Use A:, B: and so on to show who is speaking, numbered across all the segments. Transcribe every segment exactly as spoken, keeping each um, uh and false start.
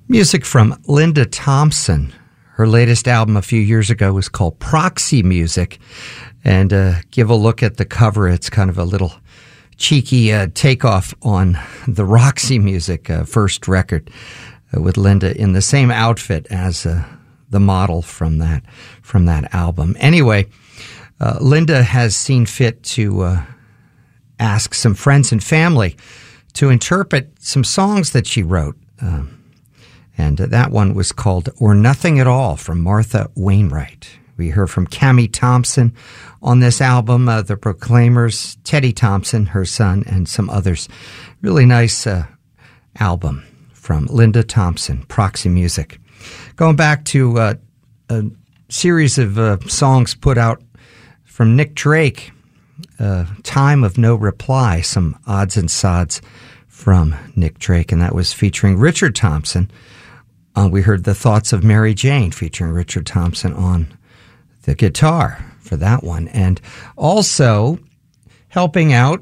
A: Music from Linda Thompson. Her latest album a few years ago was called Proxy Music. And uh, give a look at the cover. It's kind of a little cheeky uh, takeoff on the Roxy Music uh, first record uh, with Linda in the same outfit as uh, the model from that from that album. Anyway, uh, Linda has seen fit to uh, ask some friends and family to interpret some songs that she wrote. Um, And that one was called Or Nothing at All from Martha Wainwright. We heard from Cammie Thompson on this album, uh, The Proclaimers, Teddy Thompson, her son, and some others. Really nice uh, album from Linda Thompson, Proxy Music. Going back to uh, a series of uh, songs put out from Nick Drake, uh, Time of No Reply, some odds and sods from Nick Drake, and that was featuring Richard Thompson. Uh, we heard The Thoughts of Mary Jane featuring Richard Thompson on the guitar for that one. And also helping out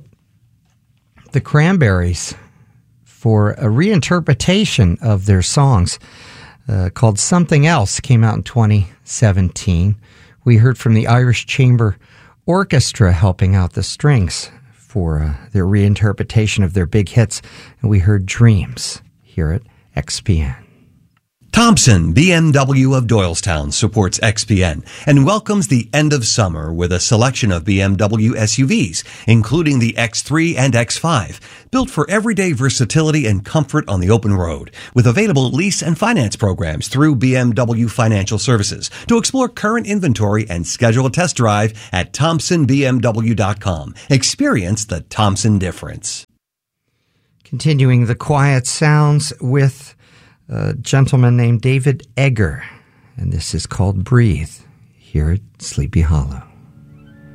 A: the Cranberries for a reinterpretation of their songs uh, called Something Else, came out in twenty seventeen. We heard from the Irish Chamber Orchestra helping out the Strings for uh, their reinterpretation of their big hits. And we heard Dreams here at X P N.
B: Thompson B M W of Doylestown supports X P N and welcomes the end of summer with a selection of B M W S U Vs, including the X three and X five, built for everyday versatility and comfort on the open road, with available lease and finance programs through B M W Financial Services. To explore current inventory and schedule a test drive at Thompson B M W dot com. Experience the Thompson difference.
A: Continuing the quiet sounds with a gentleman named David Egger, and this is called Breathe here at Sleepy Hollow.